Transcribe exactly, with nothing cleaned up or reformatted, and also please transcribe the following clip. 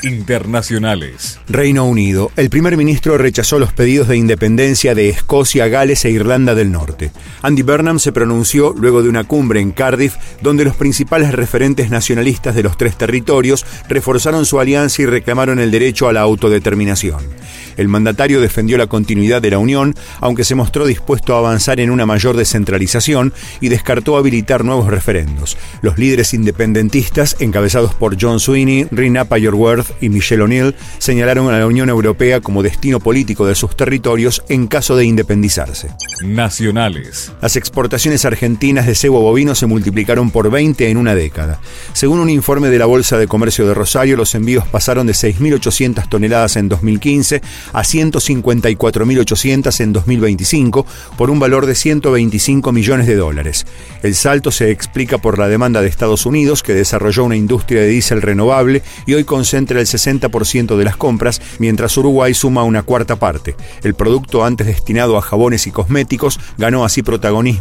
Internacionales. Reino Unido. El primer ministro rechazó los pedidos de independencia de Escocia, Gales e Irlanda del Norte. Andy Burnham se pronunció luego de una cumbre en Cardiff, donde los principales referentes nacionalistas de los tres territorios reforzaron su alianza y reclamaron el derecho a la autodeterminación. El mandatario defendió la continuidad de la Unión, aunque se mostró dispuesto a avanzar en una mayor descentralización y descartó habilitar nuevos referendos. Los líderes independentistas, encabezados por John Sweeney, Rina Payorworth y Michelle O'Neill, señalaron a la Unión Europea como destino político de sus territorios en caso de independizarse. Nacionales. Las exportaciones argentinas de cebo bovino se multiplicaron por veinte en una década. Según un informe de la Bolsa de Comercio de Rosario, los envíos pasaron de seis mil ochocientas toneladas en dos mil quince a ciento cincuenta y cuatro mil ochocientas en dos mil veinticinco por un valor de ciento veinticinco millones de dólares. El salto se explica por la demanda de Estados Unidos, que desarrolló una industria de diésel renovable y hoy concentra el sesenta por ciento de las compras, mientras Uruguay suma una cuarta parte. El producto antes destinado a jabones y cosméticos ganó así protagonismo